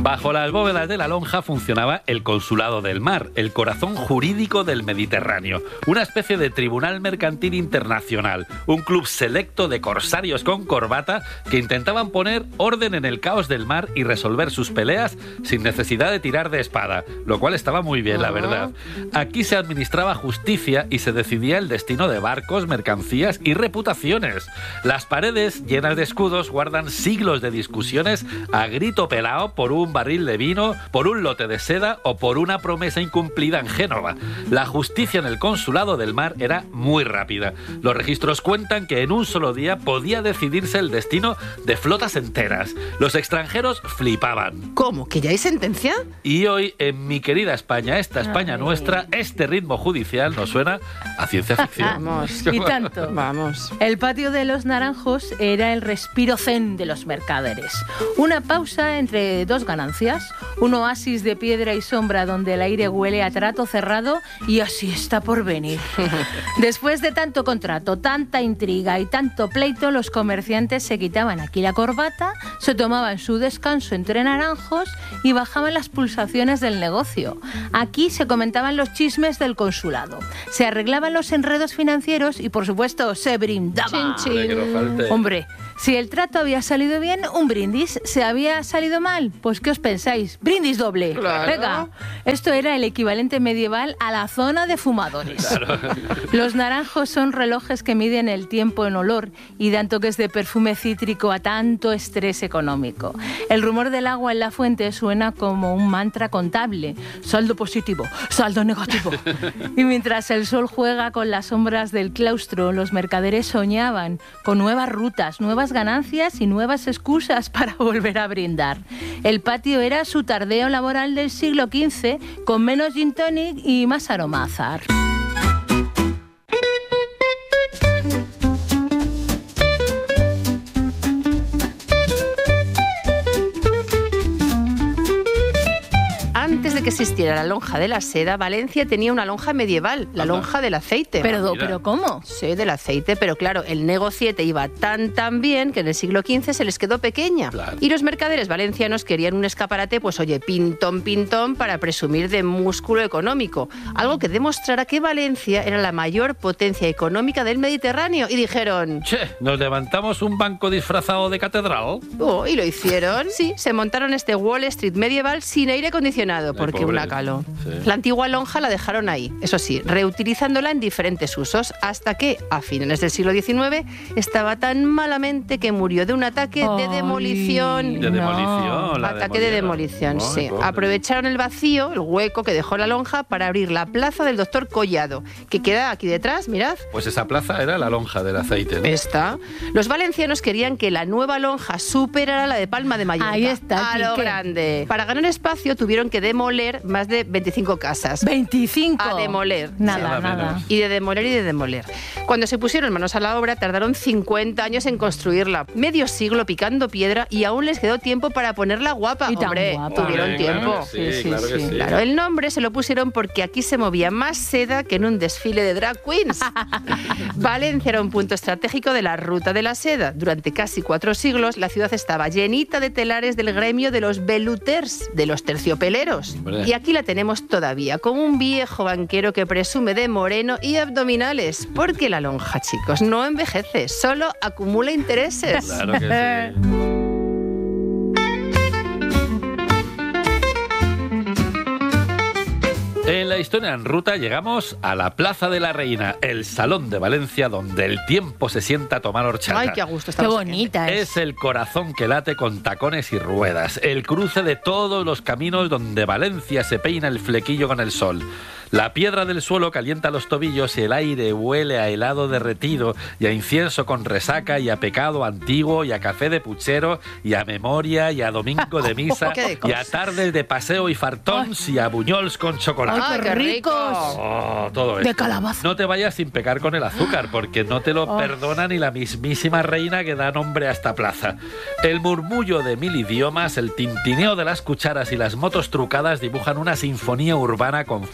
Bajo las bóvedas de la lonja funcionaba el Consulado del Mar, el corazón jurídico del Mediterráneo, una especie de tribunal mercantil internacional, un club selecto de corsarios con corbata que intentaban poner orden en el caos del mar y resolver sus peleas sin necesidad de tirar de espada, lo cual estaba muy bien, la verdad. Aquí se administraba justicia y se decidía el destino de barcos, mercancías y reputaciones. Las paredes, llenas de escudos, guardan siglos de discusiones a grito pelao por un barril de vino, por un lote de seda o por una promesa incumplida en Génova. La justicia en el Consulado del Mar era muy rápida. Los registros cuentan que en un solo día podía decidirse el destino de flotas enteras. Los extranjeros flipaban. ¿Cómo? ¿Que ya hay sentencia? Y hoy, en mi querida España, esta España nuestra, este ritmo judicial nos suena a ciencia ficción. Vamos. Y tanto. Vamos. El patio de los Naranjos era el respiro zen de los mercaderes. Una pausa entre dos ganancias, un oasis de piedra y sombra donde el aire huele a trato cerrado y así está por venir. Después de tanto contrato, tanta intriga y tanto pleito, los comerciantes se quitaban aquí la corbata, se tomaban su descanso entre naranjos y bajaban las pulsaciones del negocio. Aquí se comentaban los chismes del consulado, se arreglaban los enredos financieros y, por supuesto, se brindaba. Chin, chin. Que no falte. Hombre, si el trato había salido bien, un brindis. ¿Se había salido mal? Pues ¿qué os pensáis? Brindis doble. Claro. Venga, esto era el equivalente medieval a la zona de fumadores. Claro. Los naranjos son relojes que miden el tiempo en olor y dan toques de perfume cítrico a tanto estrés económico. El rumor del agua en la fuente suena como un mantra contable. Saldo positivo, saldo negativo. Y mientras el sol juega con las sombras del claustro, los mercaderes soñaban con nuevas rutas, nuevas ganancias y nuevas excusas para volver a brindar. El patio era su tardeo laboral del siglo XV, con menos gin tonic y más aromazar. Antes de que existiera la lonja de la seda, Valencia tenía una lonja medieval, la lonja del aceite. ¿Pero cómo? Sí, del aceite, pero claro, el negociete iba tan bien que en el siglo XV se les quedó pequeña. Claro. Y los mercaderes valencianos querían un escaparate, pues oye, pintón, para presumir de músculo económico. Algo que demostrara que Valencia era la mayor potencia económica del Mediterráneo. Y dijeron... Che, ¿nos levantamos un banco disfrazado de catedral? Oh, y lo hicieron. Sí, se montaron este Wall Street medieval sin aire acondicionado, porque pobres. una calor. Sí. La antigua lonja la dejaron ahí, eso sí, reutilizándola en diferentes usos, hasta que, a finales del siglo XIX, estaba tan malamente que murió de un ataque de demolición. De demolición. la Ataque de demolición, Ay, sí. pobre. Aprovecharon el vacío, el hueco que dejó la lonja, para abrir la plaza del Doctor Collado, que queda aquí detrás, mirad. Pues esa plaza era la lonja del aceite, ¿no? Está. Los valencianos querían que la nueva lonja superara la de Palma de Mallorca. Ahí está, a lo Quique. grande. Para ganar espacio tuvieron que demoler más de 25 casas. 25. A demoler. Nada, Nada nada. menos. Y de demoler. Cuando se pusieron manos a la obra, tardaron 50 años en construirla. Medio siglo picando piedra y aún les quedó tiempo para ponerla guapa. Y tan Hombre, guapa. tuvieron Hombre, tiempo. claro que sí, claro que sí. Claro, el nombre se lo pusieron porque aquí se movía más seda que en un desfile de drag queens. Valencia era un punto estratégico de la ruta de la seda. Durante casi 4 siglos, la ciudad estaba llenita de telares del gremio de los veluters, de los terciopeleros. Hombre. Y aquí la tenemos todavía, como un viejo banquero que presume de moreno y abdominales. Porque la lonja, chicos, no envejece, solo acumula intereses. Claro que sí. En la historia en ruta llegamos a la Plaza de la Reina, el Salón de Valencia donde el tiempo se sienta a tomar horchata. Ay, qué a gusto Qué estamos. bonita es. Es el corazón que late con tacones y ruedas, el cruce de todos los caminos donde Valencia se peina el flequillo con el sol. La piedra del suelo calienta los tobillos y el aire huele a helado derretido y a incienso con resaca y a pecado antiguo y a café de puchero y a memoria y a domingo de misa ¡Qué de y a cosas! tardes de paseo y fartons y a buñols con chocolate. ¡Ay, qué qué ricos! Oh, todo De esto. calabaza. No te vayas sin pecar con el azúcar, porque no te lo perdona ni la mismísima reina que da nombre a esta plaza. El murmullo de 1000 idiomas, el tintineo de las cucharas y las motos trucadas dibujan una sinfonía urbana con fondo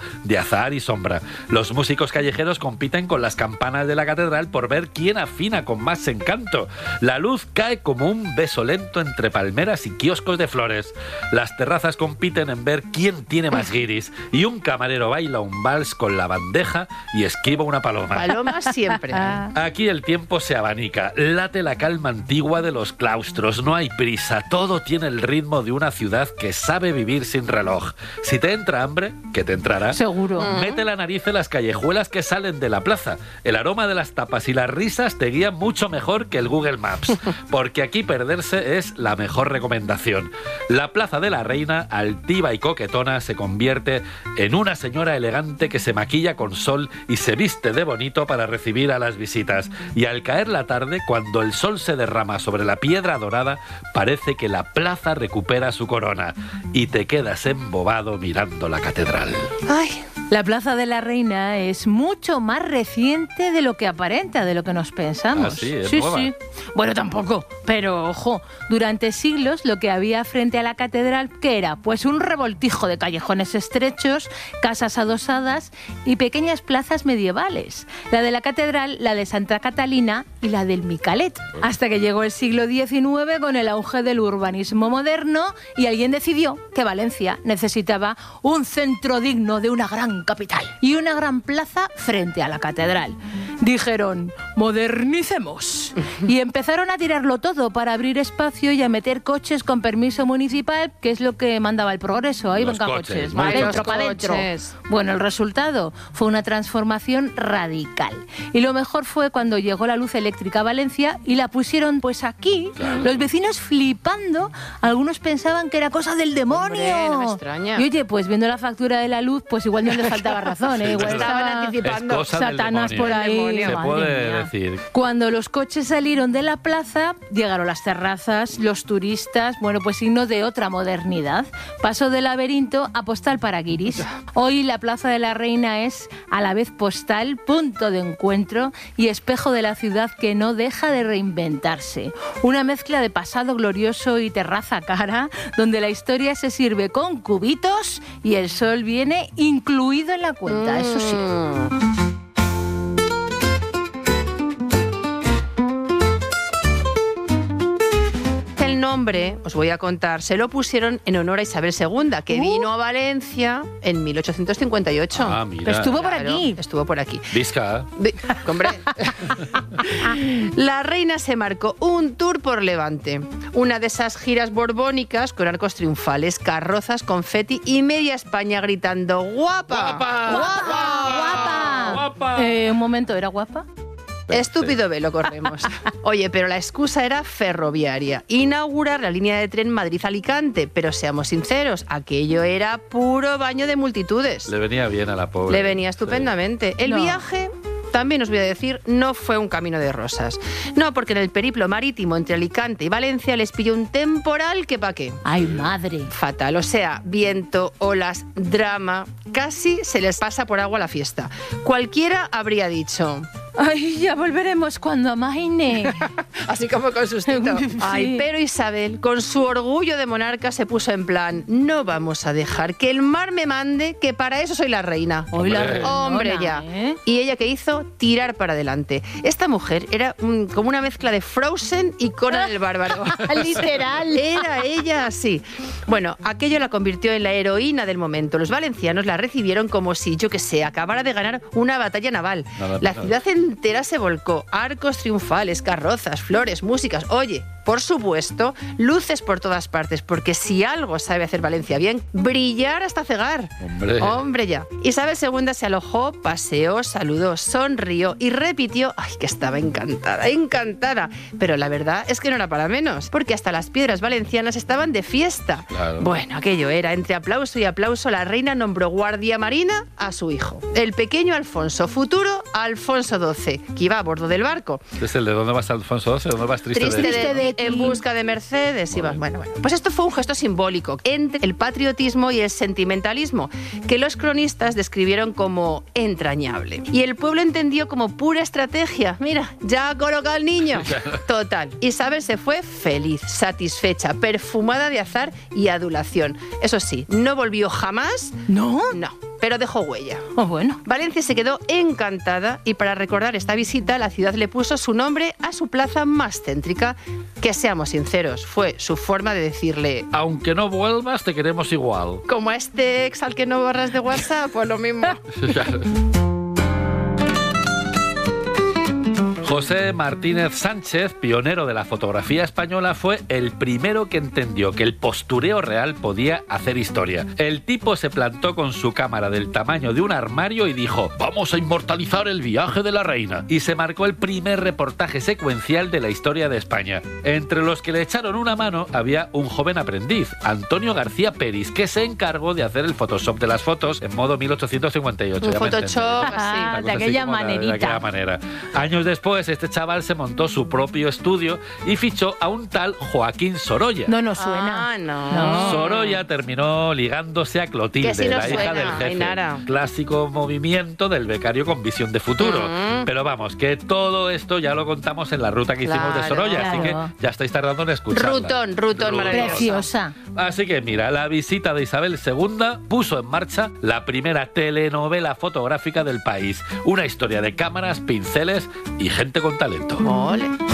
de azahar y sombra. Los músicos callejeros compiten con las campanas de la catedral por ver quién afina con más encanto. La luz cae como un beso lento entre palmeras y kioscos de flores. Las terrazas compiten en ver quién tiene más guiris. Y un camarero baila un vals con la bandeja y esquiva una paloma. Paloma siempre. Aquí el tiempo se abanica, late la calma antigua de los claustros, no hay prisa, todo tiene el ritmo de una ciudad que sabe vivir sin reloj. Si te entra hambre, que te entrará, Seguro. mete la nariz en las callejuelas que salen de la plaza. El aroma de las tapas y las risas te guían mucho mejor que el Google Maps, porque aquí perderse es la mejor recomendación. La Plaza de la Reina, altiva y coquetona, se convierte en una señora elegante que se maquilla con sol y se viste de bonito para recibir a las visitas. Y al caer la tarde, cuando el sol se derrama sobre la piedra dorada, parece que la plaza recupera su corona y te quedas embobado mirando la catedral. Ay, La Plaza de la Reina es mucho más reciente de lo que aparenta, de lo que nos pensamos. Ah, sí, es nueva. sí. Bueno, tampoco, pero ojo, durante siglos lo que había frente a la catedral, ¿qué era? Pues un revoltijo de callejones estrechos, casas adosadas y pequeñas plazas medievales. La de la catedral, la de Santa Catalina y la del Micalet. Hasta que llegó el siglo XIX con el auge del urbanismo moderno y alguien decidió que Valencia necesitaba un centro digno de una gran capital y una gran plaza frente a la catedral. Dijeron, modernicemos. Y empezaron a tirarlo todo para abrir espacio y a meter coches con permiso municipal, que es lo que mandaba el progreso. Ahí Los venga coches, coches, muchos para adentro, para adentro. coches. Bueno, el resultado fue una transformación radical. Y lo mejor fue cuando llegó la luz eléctrica a Valencia y la pusieron pues aquí. Claro. Los vecinos flipando. Algunos pensaban que era cosa del demonio. Hombre, no me extraña. Y oye, pues viendo la factura de la luz, pues igual no les faltaba razón, ¿eh? Igual Estaban estaba anticipando. Es cosa del Satanás demonio. por ahí. Demonio. Se Madre puede mía. decir. Cuando los coches salieron de la plaza, llegaron las terrazas, los turistas, bueno, pues signo de otra modernidad. Pasó de laberinto a postal para guiris. Hoy la Plaza de la Reina es a la vez postal, punto de encuentro y espejo de la ciudad que no deja de reinventarse. Una mezcla de pasado glorioso y terraza cara, donde la historia se sirve con cubitos y el sol viene incluido en la cuenta, eso sí. El nombre, os voy a contar, se lo pusieron en honor a Isabel II, que vino a Valencia en 1858. Ah, mira. Pero estuvo por Claro, aquí. Estuvo por aquí. Visca. Hombre. La reina se marcó un tour por Levante. Una de esas giras borbónicas con arcos triunfales, carrozas, confeti y media España gritando ¡guapa! ¡Guapa! ¡Guapa! ¡Guapa! Un momento, ¿era guapa? Estúpido velo corremos. Oye, pero la excusa era ferroviaria. Inaugurar la línea de tren Madrid-Alicante. Pero seamos sinceros, aquello era puro baño de multitudes. Le venía bien a la pobre. Le venía estupendamente. El No. viaje, también os voy a decir, no fue un camino de rosas. No, porque en el periplo marítimo entre Alicante y Valencia les pilló un temporal que pa' qué. ¡Ay, madre! Fatal, o sea, viento, olas, drama, casi se les pasa por agua la fiesta. Cualquiera habría dicho... ¡Ay, ya volveremos cuando amaine! Así como con sustito. Sí. Ay, pero Isabel, con su orgullo de monarca, se puso en plan, no vamos a dejar que el mar me mande, que para eso soy la reina. Hoy la Hombre. reinona, Hombre, ya. ¿eh? ¿Y ella qué hizo? Tirar para adelante. Esta mujer era como una mezcla de Frozen y Conan el Bárbaro. Literal. Era ella así. Bueno, aquello la convirtió en la heroína del momento. Los valencianos la recibieron como si, yo que sé, acabara de ganar una batalla naval. Nada, La nada. ciudad entera se volcó. Arcos triunfales, carrozas, flores, músicas. Oye, por supuesto, luces por todas partes, porque si algo sabe hacer Valencia bien, brillar hasta cegar. Hombre ya. Isabel II se alojó, paseó, saludó, sonrió y repitió, ay, que estaba encantada, encantada. Pero la verdad es que no era para menos, porque hasta las piedras valencianas estaban de fiesta. Claro. Bueno, aquello era, entre aplauso y aplauso, la reina nombró guardia marina a su hijo, el pequeño Alfonso, futuro Alfonso XII, que iba a bordo del barco. Es el de ¿dónde vas, Alfonso XII? ¿Dónde vas triste, Triste de ti. en busca de Mercedes. Iba. Bueno. Pues esto fue un gesto simbólico entre el patriotismo y el sentimentalismo, que los cronistas describieron como entrañable. Y el pueblo entendió como pura estrategia. Mira, ya ha colocado al niño. Total. Isabel se fue feliz, satisfecha, perfumada de azar y adulación. Eso sí, no volvió jamás. ¿No? No. pero dejó huella. Oh, bueno. Valencia se quedó encantada y para recordar esta visita la ciudad le puso su nombre a su plaza más céntrica, que seamos sinceros, fue su forma de decirle: aunque no vuelvas, te queremos igual. como a este ex al que no borras de WhatsApp, pues lo mismo. José Martínez Sánchez, pionero de la fotografía española, fue el primero que entendió que el postureo real podía hacer historia. El tipo se plantó con su cámara del tamaño de un armario y dijo: vamos a inmortalizar el viaje de la reina. Y se marcó el primer reportaje secuencial de la historia de España. Entre los que le echaron una mano había un joven aprendiz, Antonio García Peris, que se encargó de hacer el Photoshop de las fotos en modo 1858. Un Photoshop así. De aquella manerita. De aquella manera. Años después, este chaval se montó su propio estudio y fichó a un tal Joaquín Sorolla. No nos suena. Ah, no. Sorolla terminó ligándose a Clotilde, Que sí nos la hija suena, del jefe. Ainara. Clásico movimiento del becario con visión de futuro. Pero vamos, que todo esto ya lo contamos en la ruta que hicimos de Claro. Sorolla, así que Claro. ya estáis tardando en escucharla. Rutón maravilloso. Preciosa. Así que mira, la visita de Isabel II puso en marcha la primera telenovela fotográfica del país. Una historia de cámaras, pinceles y gente con talento. Ole.